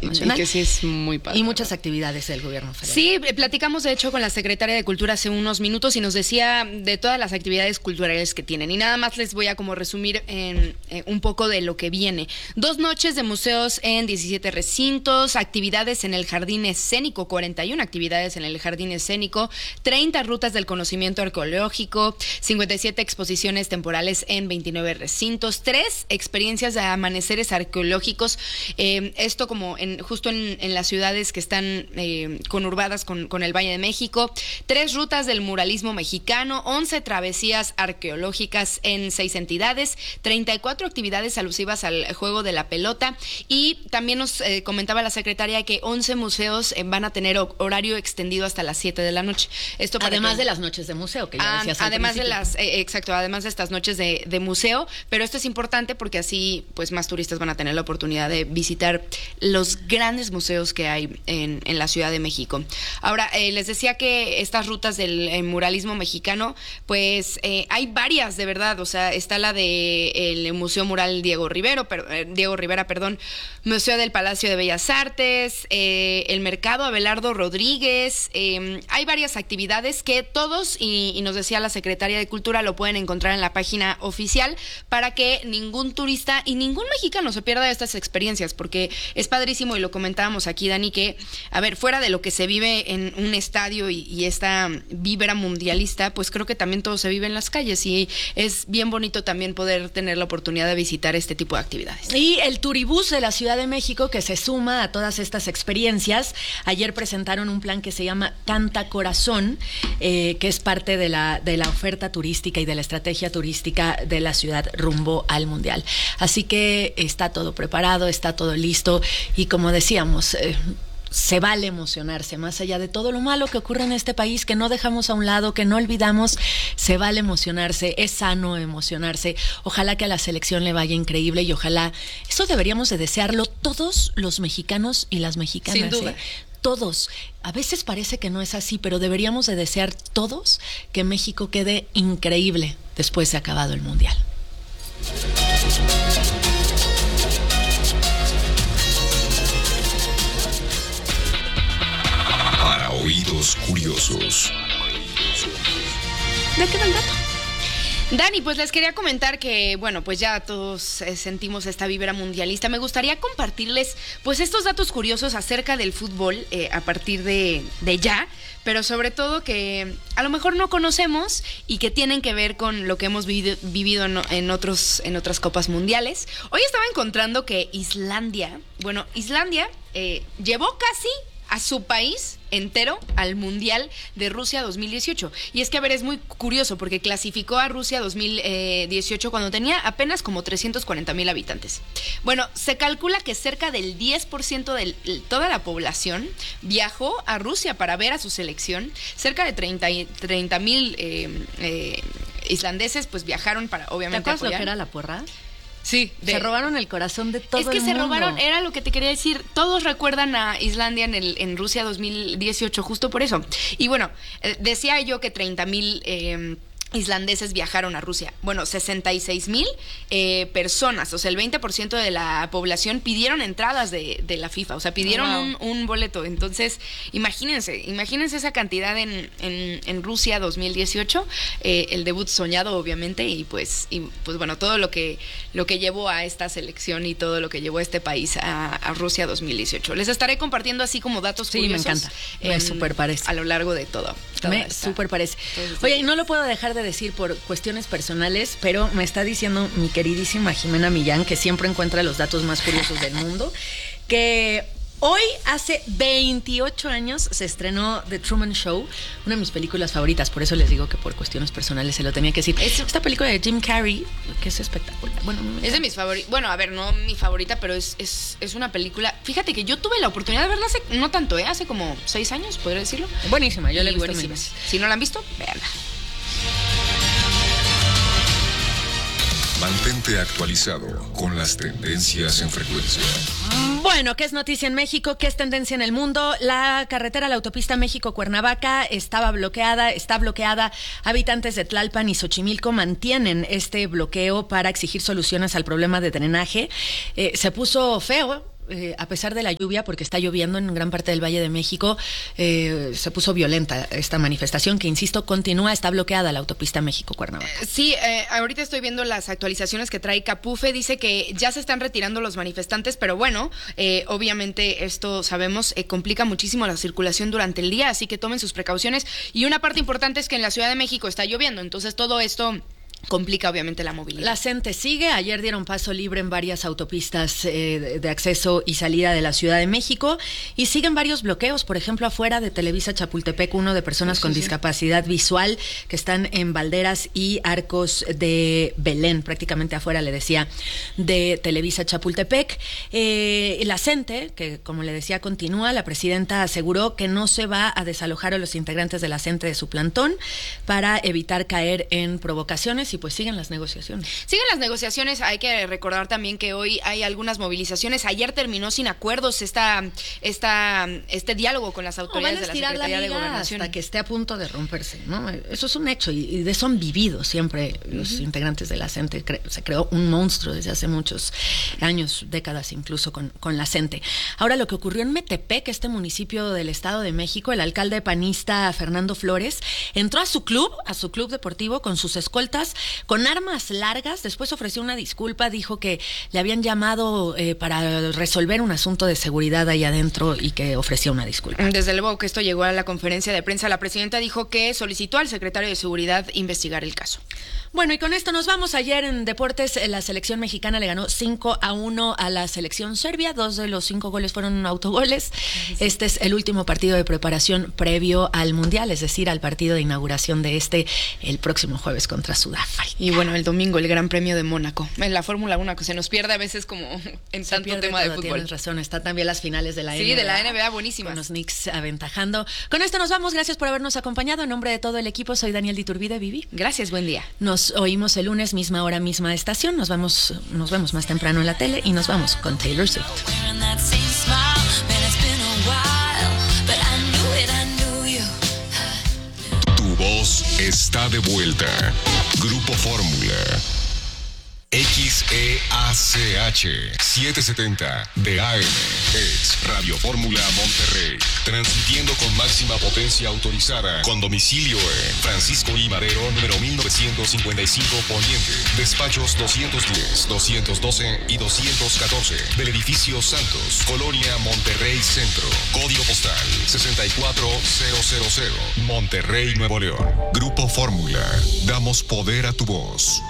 nacional. Y que sí es muy padre. Y muchas actividades del gobierno federal. Sí, platicamos de hecho con la secretaria de Cultura hace unos minutos y nos decía de todas las actividades culturales que tienen. Y nada más les voy a como resumir un poco de lo que viene. 2 noches de museos en 17 recintos, actividades en el Jardín Escénico, 41 actividades en el Jardín Escénico, 30 rutas del conocimiento arqueológico, 57 exposiciones temporales en 29 recintos, 3 experiencias de amaneceres arqueológicos, esto como justo en las ciudades que están conurbadas con el Valle de México, 3 rutas del muralismo mexicano, 11 travesías arqueológicas en 6 entidades, 34 actividades alusivas al juego de la pelota, y también nos comentaba la secretaria que 11 museos van a tener horario extendido hasta las 7 de la noche. Esto además de las noches de museo, que ya decías al además principio. de las exacto, además de estas noches de museo, pero esto es importante porque así pues más turistas van a tener la oportunidad de visitar los grandes museos que hay en la Ciudad de México. Ahora, les decía que estas rutas del muralismo mexicano, pues hay varias, de verdad. O sea, está la de el Museo Mural Diego Rivera, Museo del Palacio de Bellas Artes, el Mercado Abelardo Rodríguez. Hay varias actividades que todos, y nos decía la secretaria de Cultura, lo pueden encontrar en la página oficial para que ningún turista y ningún mexicano se pierda de estas experiencias, porque es padrísimo, y lo comentábamos aquí, Dani, que, a ver, fuera de lo que se vive en un estadio y esta vibra mundialista, pues creo que también todo se vive en las calles, y es bien bonito también poder tener la oportunidad de visitar este tipo de actividades. Y el Turibús de la Ciudad de México, que se suma a todas estas experiencias, ayer presentaron un plan que se llama Canta Corazón, que es parte de la oferta turística y de la estrategia turística de la ciudad rumbo al Mundial. Así que está todo preparado, está todo listo, y como decíamos, se vale emocionarse, más allá de todo lo malo que ocurre en este país, que no dejamos a un lado, que no olvidamos. Se vale emocionarse, es sano emocionarse. Ojalá que a la selección le vaya increíble, y ojalá, eso deberíamos de desearlo todos los mexicanos y las mexicanas. Sin duda. Todos. A veces parece que no es así, pero deberíamos de desear todos que México quede increíble después de acabado el Mundial. Para oídos curiosos. ¿De qué va el dato? Dani, pues les quería comentar que, bueno, pues ya todos sentimos esta vibra mundialista. Me gustaría compartirles, pues, estos datos curiosos acerca del fútbol a partir de ya, pero sobre todo que a lo mejor no conocemos y que tienen que ver con lo que hemos vivido en otras copas mundiales. Hoy estaba encontrando que Islandia llevó casi a su país entero al Mundial de Rusia 2018. Y es que, a ver, es muy curioso porque clasificó a Rusia 2018 cuando tenía apenas como 340,000 habitantes. Bueno, se calcula que cerca del 10% de toda la población viajó a Rusia para ver a su selección. Cerca de 30,000 islandeses pues viajaron para, obviamente, ¿te acuerdas apoyar. lo que era la porra? Sí, se robaron el corazón de todo el mundo. Es que se robaron, era lo que te quería decir. Todos recuerdan a Islandia en Rusia 2018, justo por eso. Y bueno, decía yo que 30,000 islandeses viajaron a Rusia. Bueno, 66,000 personas, o sea, el 20% de la población pidieron entradas de la FIFA, o sea, pidieron un boleto. Entonces, imagínense esa cantidad en Rusia 2018, el debut soñado, obviamente, y pues bueno, todo lo que llevó a esta selección y todo lo que llevó a este país a Rusia 2018. Les estaré compartiendo así como datos curiosos. Me encanta, me súper parece. A lo largo de todo. Me súper parece. Oye, y no lo puedo dejar de decir por cuestiones personales, pero me está diciendo mi queridísima Jimena Millán, que siempre encuentra los datos más curiosos del mundo, que hoy, hace 28 años, se estrenó The Truman Show, una de mis películas favoritas. Por eso les digo que por cuestiones personales se lo tenía que decir. Esta película de Jim Carrey, que es espectacular. Bueno, es de mis favoritas. Bueno, a ver, no mi favorita, pero es una película. Fíjate que yo tuve la oportunidad de verla hace, no tanto, hace como 6 años, podría decirlo. Buenísima, yo la he visto buenísima. Si no la han visto, véanla. Mantente actualizado con las tendencias en frecuencia. Bueno, ¿qué es noticia en México? ¿Qué es tendencia en el mundo? La carretera, la autopista México-Cuernavaca está bloqueada. Habitantes de Tlalpan y Xochimilco mantienen este bloqueo para exigir soluciones al problema de drenaje. Se puso feo a pesar de la lluvia, porque está lloviendo en gran parte del Valle de México, se puso violenta esta manifestación que, insisto, continúa, está bloqueada la autopista México-Cuernavaca. Sí, ahorita estoy viendo las actualizaciones que trae Capufe, dice que ya se están retirando los manifestantes, pero bueno, obviamente esto sabemos complica muchísimo la circulación durante el día, así que tomen sus precauciones. Y una parte importante es que en la Ciudad de México está lloviendo, entonces todo esto complica obviamente la movilidad. La CENTE sigue. Ayer dieron paso libre en varias autopistas de acceso y salida de la Ciudad de México y siguen varios bloqueos, por ejemplo, afuera de Televisa Chapultepec, uno de personas con discapacidad visual que están en Valderas y Arcos de Belén, prácticamente afuera, le decía, de Televisa Chapultepec. La CENTE, que como le decía continúa, la presidenta aseguró que no se va a desalojar a los integrantes de la CENTE de su plantón para evitar caer en provocaciones. Y pues siguen las negociaciones. Siguen las negociaciones. Hay que recordar también que hoy hay algunas movilizaciones. Ayer terminó sin acuerdos este diálogo con las autoridades de la Secretaría de Gobernación. Hasta que esté a punto de romperse, ¿no? Eso es un hecho y de eso han vivido siempre los integrantes de la CENTE. Se creó un monstruo desde hace muchos años, décadas incluso con la CENTE. Ahora, lo que ocurrió en Metepec, este municipio del Estado de México, el alcalde panista Fernando Flores entró a su club deportivo con sus escoltas, con armas largas. Después ofreció una disculpa, dijo que le habían llamado para resolver un asunto de seguridad ahí adentro y que ofrecía una disculpa. Desde luego que esto llegó a la conferencia de prensa. La presidenta dijo que solicitó al secretario de Seguridad investigar el caso. Bueno, y con esto nos vamos. Ayer en deportes la selección mexicana le ganó 5-1 a la selección serbia. 2 de los 5 goles fueron autogoles. Este es el último partido de preparación previo al Mundial, es decir, al partido de inauguración de el próximo jueves contra Sudáfrica. Y bueno, el domingo el Gran Premio de Mónaco. En la Fórmula 1 que se nos pierde a veces como en tanto tema de fútbol. Tienes razón, está también las finales de la NBA. Sí, de la NBA, buenísimas. Con los Knicks aventajando. Con esto nos vamos. Gracias por habernos acompañado. En nombre de todo el equipo, soy Daniel Diturbide, Vivi. Gracias, buen día. Nos oímos el lunes, misma hora, misma estación. Nos vemos más temprano en la tele y nos vamos con Taylor Swift. Tu voz está de vuelta. Grupo Fórmula. XEACH 770 de AM es Radio Fórmula Monterrey, transmitiendo con máxima potencia autorizada, con domicilio en Francisco I. Madero, número 1955 Poniente, despachos 210, 212 y 214 del edificio Santos, Colonia Monterrey Centro, código postal 64000, Monterrey, Nuevo León. Grupo Fórmula, damos poder a tu voz.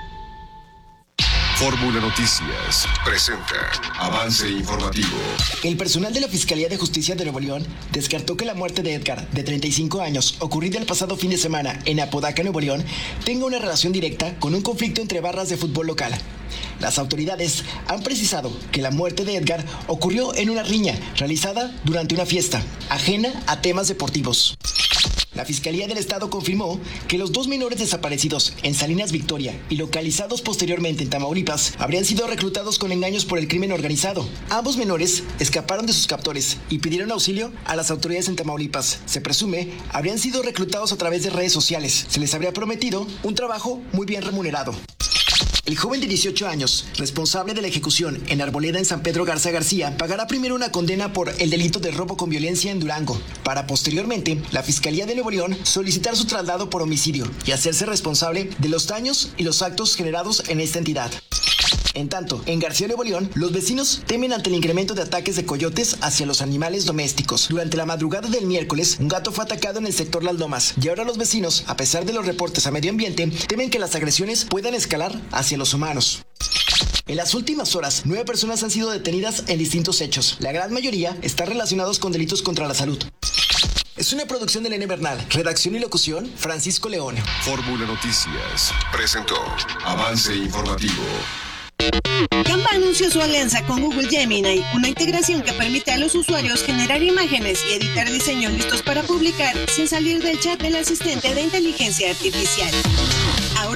Fórmula Noticias presenta avance informativo. El personal de la Fiscalía de Justicia de Nuevo León descartó que la muerte de Edgar, de 35 años, ocurrida el pasado fin de semana en Apodaca, Nuevo León, tenga una relación directa con un conflicto entre barras de fútbol local. Las autoridades han precisado que la muerte de Edgar ocurrió en una riña realizada durante una fiesta, ajena a temas deportivos. La Fiscalía del Estado confirmó que los 2 menores desaparecidos en Salinas Victoria y localizados posteriormente en Tamaulipas habrían sido reclutados con engaños por el crimen organizado. Ambos menores escaparon de sus captores y pidieron auxilio a las autoridades en Tamaulipas. Se presume habrían sido reclutados a través de redes sociales. Se les habría prometido un trabajo muy bien remunerado. El joven de 18 años, responsable de la ejecución en Arboleda en San Pedro Garza García, pagará primero una condena por el delito de robo con violencia en Durango, para posteriormente la Fiscalía de Nuevo León solicitar su traslado por homicidio y hacerse responsable de los daños y los actos generados en esta entidad. En tanto, en García, Nuevo León, los vecinos temen ante el incremento de ataques de coyotes hacia los animales domésticos. Durante la madrugada del miércoles, un gato fue atacado en el sector Las Lomas, y ahora los vecinos, a pesar de los reportes a medio ambiente, temen que las agresiones puedan escalar hacia los humanos. En las últimas horas, 9 personas han sido detenidas en distintos hechos. La gran mayoría están relacionados con delitos contra la salud. Es una producción de Elena Bernal. Redacción y locución, Francisco León. Fórmula Noticias presentó avance informativo. Canva anunció su alianza con Google Gemini, una integración que permite a los usuarios generar imágenes y editar diseños listos para publicar sin salir del chat del asistente de inteligencia artificial. Ahora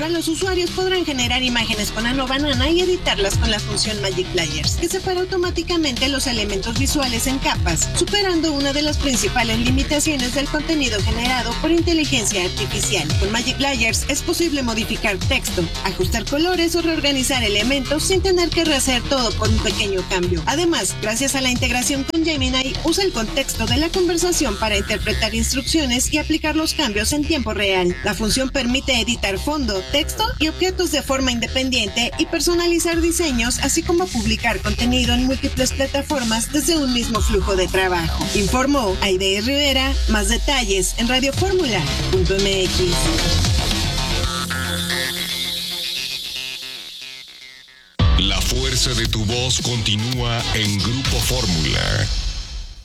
Ahora los usuarios podrán generar imágenes con Ano Banana y editarlas con la función Magic Layers, que separa automáticamente los elementos visuales en capas, superando una de las principales limitaciones del contenido generado por inteligencia artificial. Con Magic Layers es posible modificar texto, ajustar colores o reorganizar elementos sin tener que rehacer todo por un pequeño cambio. Además, gracias a la integración con Gemini, usa el contexto de la conversación para interpretar instrucciones y aplicar los cambios en tiempo real. La función permite editar fondo, texto y objetos de forma independiente y personalizar diseños, así como publicar contenido en múltiples plataformas desde un mismo flujo de trabajo. Informó Aide Rivera. Más detalles en radioformula.mx. La fuerza de tu voz continúa en Grupo Fórmula.